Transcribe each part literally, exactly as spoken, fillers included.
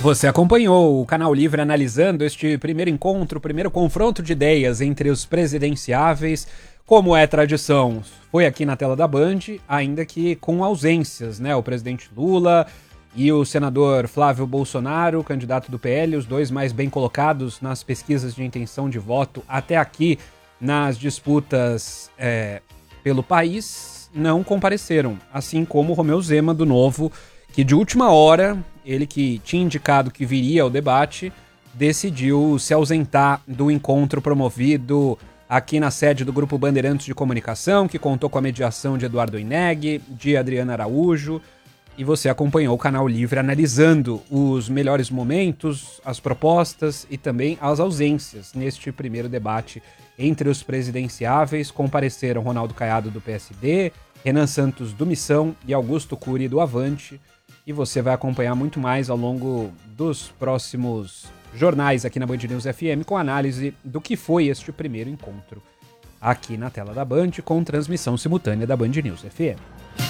Você acompanhou o Canal Livre analisando este primeiro encontro, o primeiro confronto de ideias entre os presidenciáveis. Como é tradição, foi aqui na tela da Band, ainda que com ausências, né? O presidente Lula e o senador Flávio Bolsonaro, candidato do P L, os dois mais bem colocados nas pesquisas de intenção de voto até aqui nas disputas é, pelo país, não compareceram. Assim como o Romeu Zema, do Novo, que de última hora, ele que tinha indicado que viria ao debate, decidiu se ausentar do encontro promovido aqui na sede do Grupo Bandeirantes de Comunicação, que contou com a mediação de Eduardo Oineg, de Adriana Araújo, e você acompanhou o Canal Livre analisando os melhores momentos, as propostas e também as ausências neste primeiro debate entre os presidenciáveis. Compareceram Ronaldo Caiado, do P S D, Renan Santos, do Missão, e Augusto Cury, do Avante. E você vai acompanhar muito mais ao longo dos próximos jornais aqui na Band News F M, com análise do que foi este primeiro encontro aqui na tela da Band, com transmissão simultânea da Band News F M.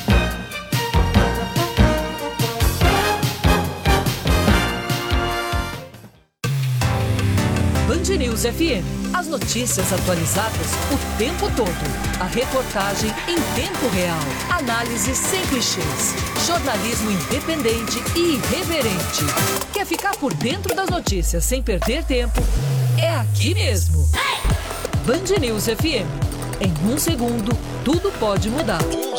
Band News F M. As notícias atualizadas o tempo todo. A reportagem em tempo real. Análise sem clichês. Jornalismo independente e irreverente. Quer ficar por dentro das notícias sem perder tempo? É aqui mesmo. Band News F M. Em um segundo, tudo pode mudar. Um